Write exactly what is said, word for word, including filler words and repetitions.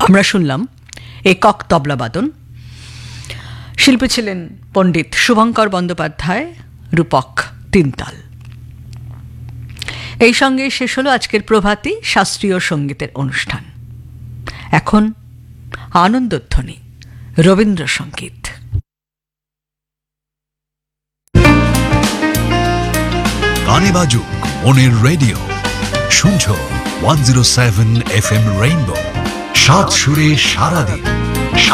আমরা শুনলাম একক তবলাবাদন। শিল্পী ছিলেন পণ্ডিত শুভঙ্কর বন্দ্যোপাধ্যায়, রূপক তিনতাল। এই সঙ্গে শেষ হলো আজকের প্রভাতী শাস্ত্রীয় সঙ্গীতের অনুষ্ঠান। এখন আনন্দধ্বনি, রবীন্দ্রসঙ্গীত। গানে বাজুক মনের রেডিও, শুনছো one zero seven F M rainbow, সাত সুরে সারাদিন।